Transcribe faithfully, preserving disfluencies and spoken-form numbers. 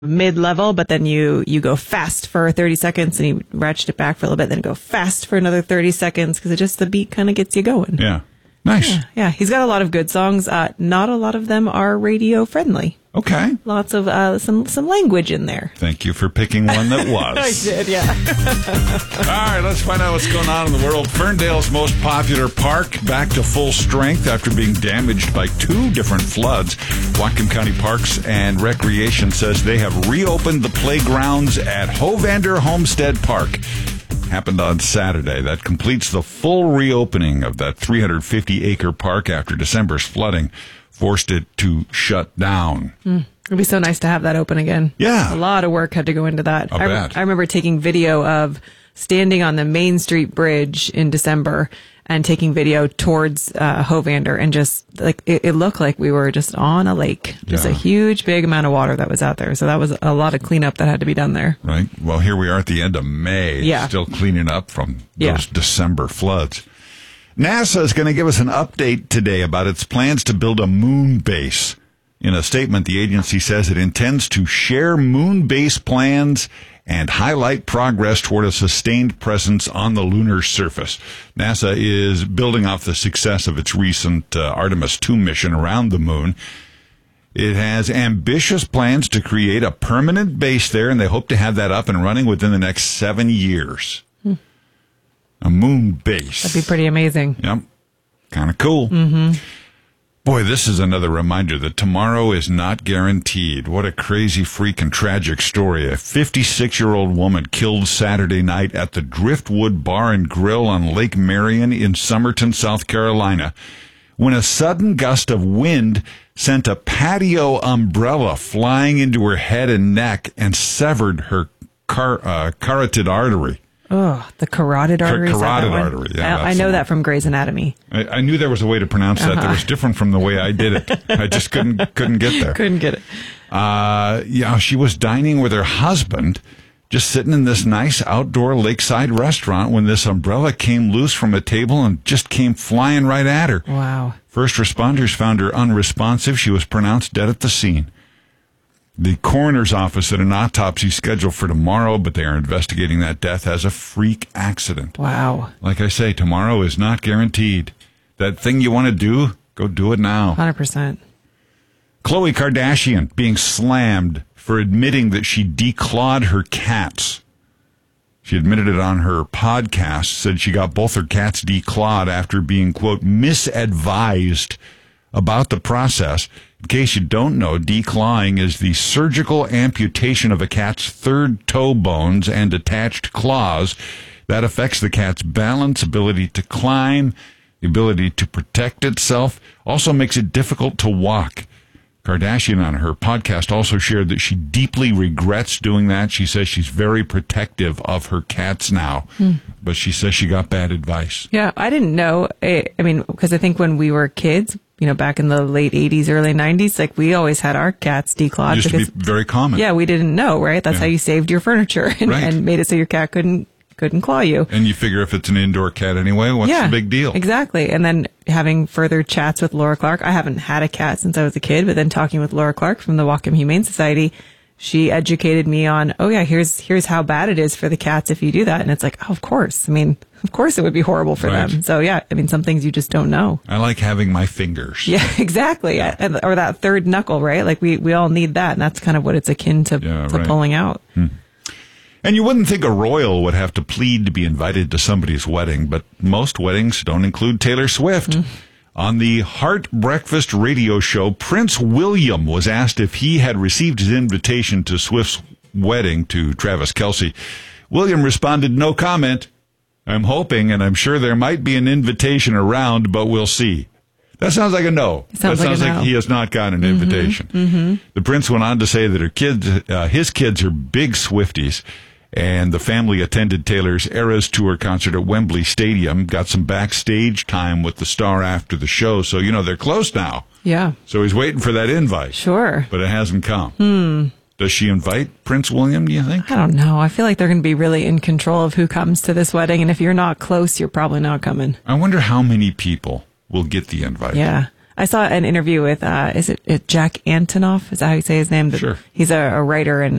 mid-level, but then you, you go fast for thirty seconds and you ratchet it back for a little bit, then go fast for another thirty seconds because it just, the beat kind of gets you going. Yeah. Nice. Yeah, yeah. He's got a lot of good songs. Uh, not a lot of them are radio friendly. Okay. Lots of, uh, some, some language in there. Thank you for picking one that was. I did, yeah. All right, let's find out what's going on in the world. Ferndale's most popular park back to full strength after being damaged by two different floods. Whatcom County Parks and Recreation says they have reopened the playgrounds at Hovander Homestead Park. Happened on Saturday. That completes the full reopening of that three hundred fifty acre park after December's flooding forced it to shut down. Mm. It'd be so nice to have that open again. Yeah. A lot of work had to go into that. I I, bet. I remember taking video of standing on the Main Street Bridge in December and taking video towards uh, Hovander, and just like it, it looked like we were just on a lake. Just Yeah. a huge, big amount of water that was out there. So that was a lot of cleanup that had to be done there. Right. Well, here we are at the end of May, Yeah. still cleaning up from those Yeah. December floods. NASA is going to give us an update today about its plans to build a moon base. In a statement, the agency says it intends to share moon base plans and highlight progress toward a sustained presence on the lunar surface. NASA is building off the success of its recent uh, Artemis two mission around the moon. It has ambitious plans to create a permanent base there, and they hope to have that up and running within the next seven years. Hmm. A moon base. That'd be pretty amazing. Yep. Kind of cool. Mm-hmm. Boy, this is another reminder that tomorrow is not guaranteed. What a crazy, freaking tragic story. A fifty-six-year-old woman killed Saturday night at the Driftwood Bar and Grill on Lake Marion in Somerton, South Carolina, when a sudden gust of wind sent a patio umbrella flying into her head and neck and severed her car, uh, carotid artery. Oh, the carotid artery. Car- carotid artery, yeah. I, I know that from Grey's Anatomy. I, I knew there was a way to pronounce that Uh-huh. that was different from the way I did it. I just couldn't couldn't get there. Couldn't get it. Uh, yeah, she was dining with her husband, just sitting in this nice outdoor lakeside restaurant when this umbrella came loose from a table and just came flying right at her. Wow. First responders found her unresponsive. She was pronounced dead at the scene. The coroner's office had an autopsy scheduled for tomorrow, but they are investigating that death as a freak accident. Wow. Like I say, tomorrow is not guaranteed. That thing you want to do, go do it now. one hundred percent. Khloe Kardashian being slammed for admitting that she declawed her cats. She admitted it on her podcast, said she got both her cats declawed after being, quote, misadvised about the process. In case you don't know, declawing is the surgical amputation of a cat's third toe bones and attached claws. That affects the cat's balance, ability to climb, the ability to protect itself, also makes it difficult to walk. Kardashian on her podcast also shared that she deeply regrets doing that. She says she's very protective of her cats now, hmm. but she says she got bad advice. Yeah, I didn't know. I, I mean, because I think when we were kids, you know, back in the late eighties, early nineties, like we always had our cats declawed. It used because, to be very common. Yeah, we didn't know, right? That's yeah. how you saved your furniture and, right. and made it so your cat couldn't couldn't claw you. And you figure if it's an indoor cat anyway, what's yeah, the big deal? Exactly. And then having further chats with Laura Clark. I haven't had a cat since I was a kid, but then talking with Laura Clark from the Whatcom Humane Society, she educated me on, oh yeah, here's here's how bad it is for the cats if you do that. And it's like, oh, of course. I mean, of course it would be horrible for right. them. So yeah, I mean, some things you just don't know. I like having my fingers. Yeah, exactly. Yeah. Or that third knuckle, right? Like we, we all need that. And that's kind of what it's akin to, yeah, to right. pulling out. Hmm. And you wouldn't think a royal would have to plead to be invited to somebody's wedding, but most weddings don't include Taylor Swift. Mm. On the Heart Breakfast radio show, Prince William was asked if he had received his invitation to Swift's wedding to Travis Kelce. William responded, no comment. I'm hoping, and I'm sure there might be an invitation around, but we'll see. That sounds like a no. Sounds that like sounds a like no. he has not gotten an mm-hmm, invitation. Mm-hmm. The prince went on to say that her kids, uh, his kids are big Swifties, and the family attended Taylor's Eras Tour concert at Wembley Stadium, got some backstage time with the star after the show, so, you know, they're close now. Yeah. So he's waiting for that invite. Sure. But it hasn't come. Hmm. Does she invite Prince William, do you think? I don't know. I feel like they're going to be really in control of who comes to this wedding, and if you're not close, you're probably not coming. I wonder how many people will get the invite. Yeah. I saw an interview with, uh, is it, it Jack Antonoff? Is that how you say his name? Sure. He's a, a writer and